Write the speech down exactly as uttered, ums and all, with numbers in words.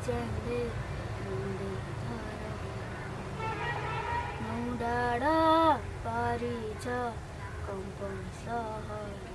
च्याङ्ले रुँदै नौ डाँडा पारी छ कम्पन सहर